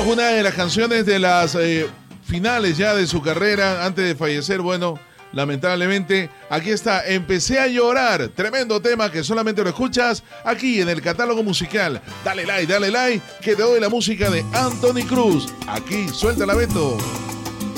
Bueno, una de las canciones de las finales ya de su carrera, antes de fallecer, bueno, lamentablemente, aquí está, Empecé a llorar, tremendo tema que solamente lo escuchas aquí en el catálogo musical. Dale like, que te doy la música de Anthony Cruz. Aquí, suéltala, Beto.